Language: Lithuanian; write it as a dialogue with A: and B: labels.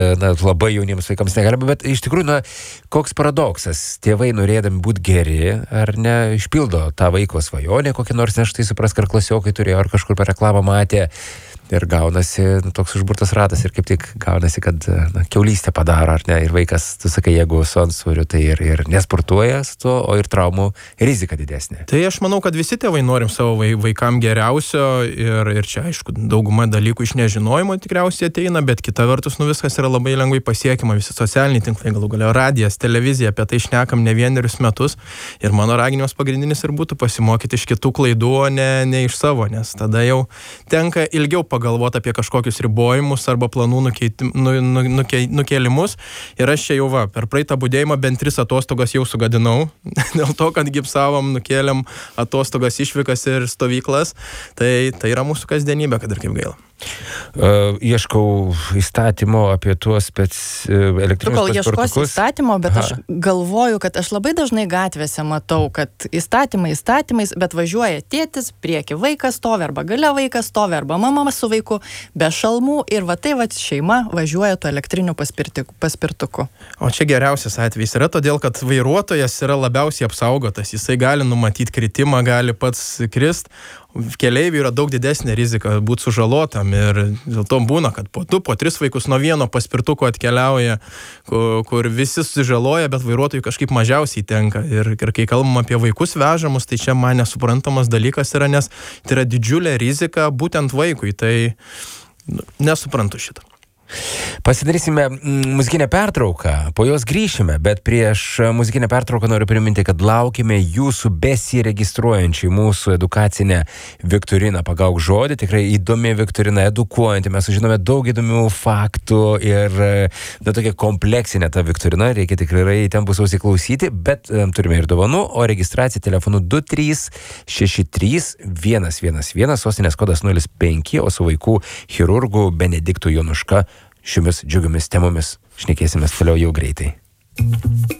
A: labai jauniems vaikams negalima, bet iš tikrųjų, koks paradoksas, tėvai norėdami būti geri, ar ne, išpildo tą vaiko svajonę, kokį nors, nes štai suprask, ar klasiokai turėjo, ar kažkur per reklamą matė. Ir gaunasi toks užburtas ratas ir kaip tik gaunasi, kad kiaulystę padaro, ar ne, ir vaikas, tu sakai, jeigu su antsvoriu, tai ir nesportuoja su tuo, o ir traumų rizika didesnė.
B: Tai aš manau, kad visi tėvai norim savo vaikam geriausio ir čia, aišku, dauguma dalykų iš nežinojimo tikriausiai ateina, bet kita vertus, viskas yra labai lengvai pasiekiama, visi socialiniai tinklai, galų gale radijas, televizija, apie tai šnekam ne vienerius metus ir mano raginimas pagrindinis ir būtų pasimokyti iš kitų klaidų, o ne iš savo, nes tada jau tenka ilgiau galvoti apie kažkokius ribojimus arba planų nukėlimus. Ir aš čia jau per praeitą budėjimą bent 3 atostogas jau sugadinau, dėl to, kad gipsavom, nukėlėm atostogas, išvykas ir stovyklas. Tai yra mūsų kasdienybė, kad ir kaip gaila.
A: Ieškau įstatymo apie tuos elektrinius
C: paspirtukus. Kol ieškosiu įstatymo, bet aš galvoju, kad aš labai dažnai gatvėse matau, kad įstatymais, bet važiuoja tėtis, prieki vaikas stovi, arba gale vaikas stovi, arba mama su vaiku, be šalmų ir šeima važiuoja tuo elektriniu paspirtuku.
B: O čia geriausias atvejis yra todėl, kad vairuotojas yra labiausiai apsaugotas. Jisai gali numatyti kritimą, gali pats krist. Keleiviui yra daug didesnė rizika būti sužalotam ir dėl to būna, kad po 2, po 3 vaikus nuo vieno paspirtuko atkeliauja, kur visi susižaloja, bet vairuotojui kažkaip mažiausiai tenka. Ir kai kalbam apie vaikus vežamus, tai čia man nesuprantamas dalykas yra, nes tai yra didžiulė rizika būtent vaikui. Tai nesuprantu šitą.
A: Pasidarysime muzikinę pertrauką, po jos grįšime, bet prieš muzikinę pertrauką noriu priminti, kad laukime jūsų besiregistruojančių į mūsų edukacinę viktoriną Pagauk žodį. Tikrai įdomi viktorina, edukuojanti, mes sužinome daug įdomių faktų ir tokia kompleksinė ta viktorina, reikia tikrai ten bus įsiklausyti, bet turime ir dovanų, o registracija telefonu 2363 111, sostinės kodas 05, o su vaikų chirurgu Benediktu Jonuška šiomis džiugiomis temomis šnekėsimės toliau jau greitai.